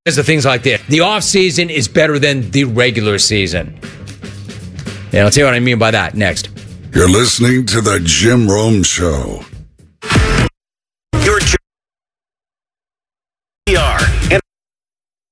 of things like this. The off season is better than the regular season. And I'll tell you what I mean by that next. You're listening to The Jim Rome Show.